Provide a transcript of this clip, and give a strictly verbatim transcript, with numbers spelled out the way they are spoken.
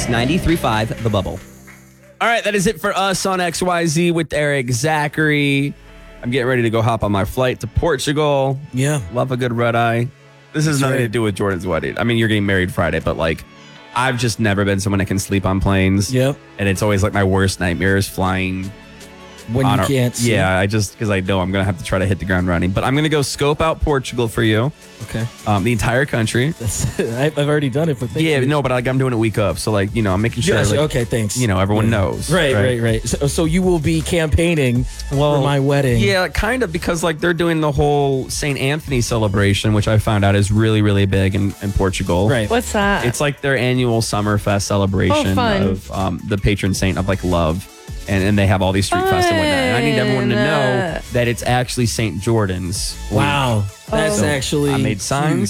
It's ninety-three point five The Bubble. All right, that is it for us on X Y Z with Eric Zachary. I'm getting ready to go hop on my flight to Portugal. Yeah. Love a good red eye. This has That's nothing right. to do with Jordan's wedding. I mean, you're getting married Friday, but like, I've just never been someone that can sleep on planes. Yep. And it's always like my worst nightmare is flying. When you on a- can't see. Yeah, I just, because I know I'm going to have to try to hit the ground running. But I'm going to go scope out Portugal for you, Okay. um, the entire country. That's, I've I've already done it, but thank Yeah, you. no, but like, I'm doing it week up. So, like, you know, I'm making sure, Yes, like, okay, thanks. you know, everyone Yeah. knows. Right, right, right. So, so you will be campaigning for my wedding. Yeah, kind of, because like they're doing the whole Saint Anthony celebration, which I found out is really, really big in, in Portugal. Right. What's that? It's like their annual Summerfest celebration Oh, fun. of um, the patron saint of like love. And, and they have all these street fests and whatnot. And I need everyone to know Fun. that it's actually Saint Jordan's. Wow. That's Oh. actually I made signs. huge.